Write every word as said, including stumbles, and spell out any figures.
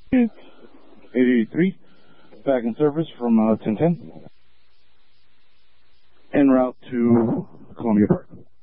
eight eighty-three, back in service from uh, ten ten, en route to Columbia Park.